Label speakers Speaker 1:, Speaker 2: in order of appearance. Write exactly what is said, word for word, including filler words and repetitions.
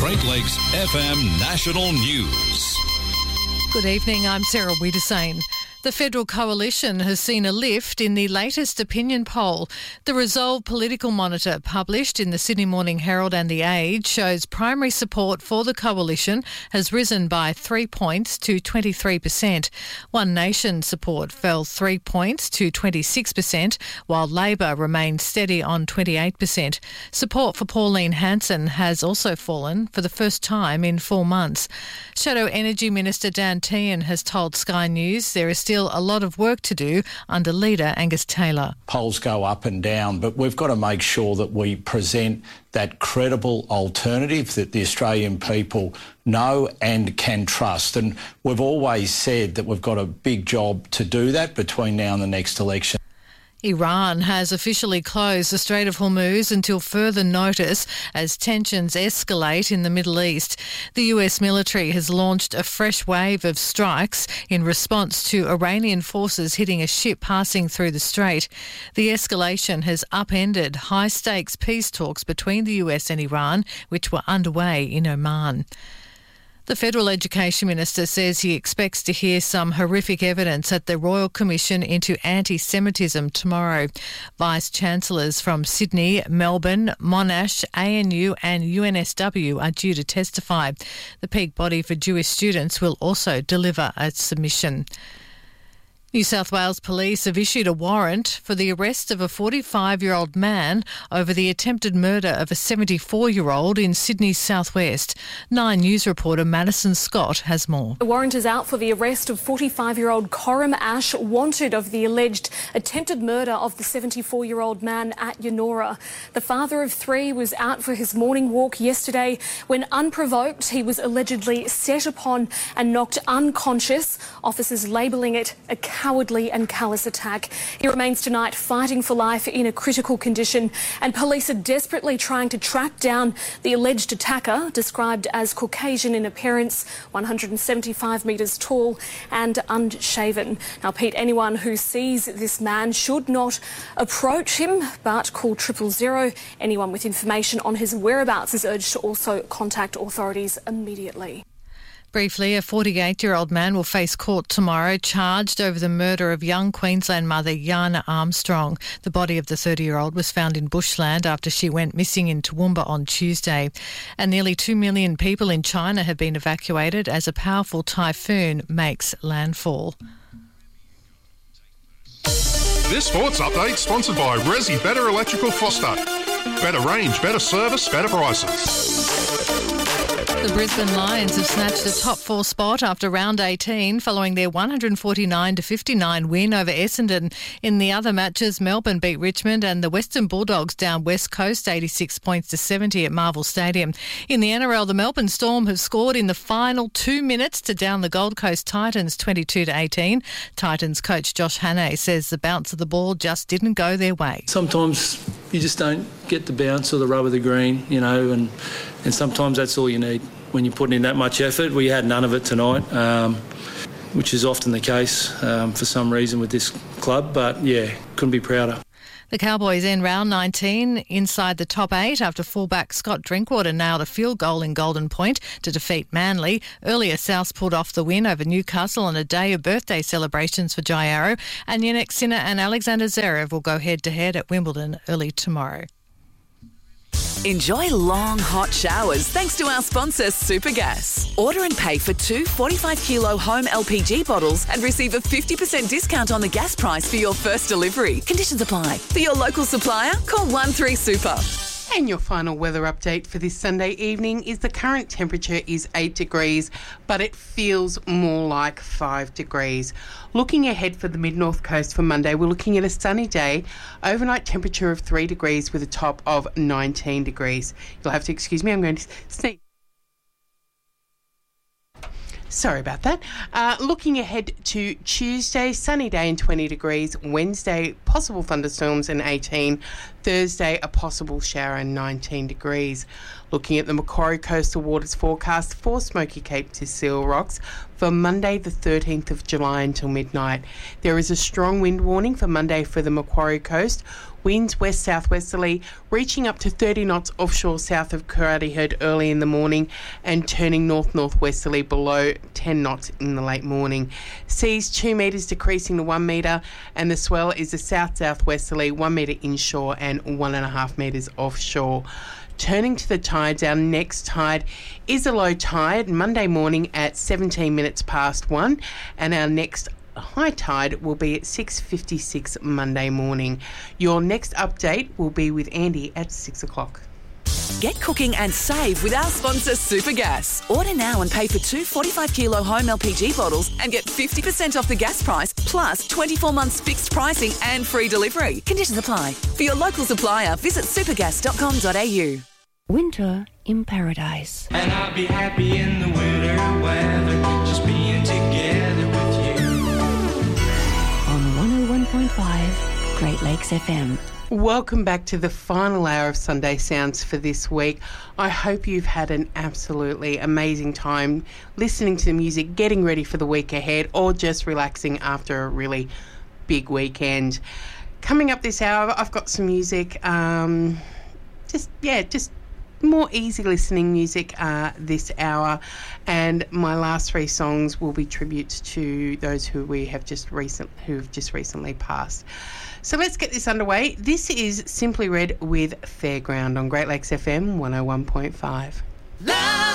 Speaker 1: Great Lakes F M National News.
Speaker 2: Good evening, I'm Sarah Wiedersane. The Federal Coalition has seen a lift in the latest opinion poll. The Resolve Political Monitor, published in the Sydney Morning Herald and The Age, shows primary support for the Coalition has risen by three points to twenty-three percent. One Nation support fell three points to twenty-six percent, while Labor remained steady on twenty-eight percent. Support for Pauline Hanson has also fallen for the first time in four months. Shadow Energy Minister Dan Tehan has told Sky News there is still a lot of work to do under leader Angus Taylor.
Speaker 3: Polls go up and down, but we've got to make sure that we present that credible alternative that the Australian people know and can trust. And we've always said that we've got a big job to do that between now and the next election.
Speaker 2: Iran has officially closed the Strait of Hormuz until further notice as tensions escalate in the Middle East. The U S military has launched a fresh wave of strikes in response to Iranian forces hitting a ship passing through the strait. The escalation has upended high-stakes peace talks between the U S and Iran, which were underway in Oman. The Federal Education Minister says he expects to hear some horrific evidence at the Royal Commission into Anti-Semitism tomorrow. Vice-Chancellors from Sydney, Melbourne, Monash, A N U and U N S W are due to testify. The peak body for Jewish students will also deliver a submission. New South Wales Police have issued a warrant for the arrest of a forty-five-year-old man over the attempted murder of a seventy-four-year-old in Sydney's southwest. Nine News reporter Madison Scott has more.
Speaker 4: The warrant is out for the arrest of forty-five-year-old Coram Ash, wanted of the alleged attempted murder of the seventy-four-year-old man at Yennora. The father of three was out for his morning walk yesterday when, unprovoked, he was allegedly set upon and knocked unconscious, officers labelling it a cowardly and callous attack. He remains tonight fighting for life in a critical condition, and police are desperately trying to track down the alleged attacker, described as Caucasian in appearance, one hundred seventy-five metres tall and unshaven. Now, Pete, anyone who sees this man should not approach him, but call triple zero. Anyone with information on his whereabouts is urged to also contact authorities immediately.
Speaker 2: Briefly, a forty-eight-year-old man will face court tomorrow, charged over the murder of young Queensland mother Yana Armstrong. The body of the thirty-year-old was found in bushland after she went missing in Toowoomba on Tuesday. And nearly two million people in China have been evacuated as a powerful typhoon makes landfall.
Speaker 5: This sports update sponsored by Resi Better Electrical Foster. Better range, better service, better prices.
Speaker 2: The Brisbane Lions have snatched the top four spot after round eighteen following their one forty-nine to fifty-nine win over Essendon. In the other matches, Melbourne beat Richmond and the Western Bulldogs down West Coast eighty-six points to seventy at Marvel Stadium. In the N R L, the Melbourne Storm have scored in the final two minutes to down the Gold Coast Titans twenty-two to eighteen. Titans coach Josh Hannay says the bounce of the ball just didn't go their way.
Speaker 6: Sometimes you just don't get the bounce or the rub of the green, you know, and, and sometimes that's all you need when you're putting in that much effort. We had none of it tonight, um, which is often the case um, for some reason with this club, but yeah, couldn't be prouder.
Speaker 2: The Cowboys end round nineteen inside the top eight after fullback Scott Drinkwater nailed a field goal in Golden Point to defeat Manly. Earlier, Souths pulled off the win over Newcastle on a day of birthday celebrations for Jai Arrow, and Yannick Sinner and Alexander Zverev will go head-to-head at Wimbledon early tomorrow.
Speaker 7: Enjoy long, hot showers thanks to our sponsor, Supergas. Order and pay for two forty-five kilo home L P G bottles and receive a fifty percent discount on the gas price for your first delivery. Conditions apply. For your local supplier, call one three super.
Speaker 8: And your final weather update for this Sunday evening is the current temperature is eight degrees, but it feels more like five degrees. Looking ahead for the mid-north coast for Monday, we're looking at a sunny day, overnight temperature of three degrees with a top of nineteen degrees. You'll have to excuse me, I'm going to sneak. Sorry about that. Uh, looking ahead to Tuesday, sunny day and twenty degrees. Wednesday, possible thunderstorms and eighteen. Thursday, a possible shower and nineteen degrees. Looking at the Macquarie Coastal Waters forecast for Smoky Cape to Seal Rocks for Monday the thirteenth of July until midnight. There is a strong wind warning for Monday for the Macquarie Coast. Winds west-southwesterly reaching up to thirty knots offshore south of Karate Head early in the morning and turning north-northwesterly below ten knots in the late morning. Seas two metres decreasing to one metre, and the swell is a south-southwesterly one metre inshore and one and a half metres offshore. Turning to the tides, our next tide is a low tide Monday morning at seventeen minutes past one, and our next high tide will be at six fifty-six Monday morning. Your next update will be with Andy at six o'clock.
Speaker 7: Get cooking and save with our sponsor Supergas. Order now and pay for two forty-five kilo home L P G bottles and get fifty percent off the gas price plus twenty-four months fixed pricing and free delivery. Conditions apply. For your local supplier, visit supergas dot com dot a u.
Speaker 9: Winter in paradise.
Speaker 10: And I'll be happy in the winter weather, just being together with you.
Speaker 9: On one oh one point five Great Lakes F M.
Speaker 8: Welcome back to the final hour of Sunday Sounds for this week. I hope you've had an absolutely amazing time listening to the music, getting ready for the week ahead, or just relaxing after a really big weekend. Coming up this hour, I've got some music, um, just, yeah, just more easy listening music uh, this hour, and my last three songs will be tributes to those who we have just recent who have just recently passed. So let's get this underway. This is Simply Red with Fairground on Great Lakes F M one oh one point five.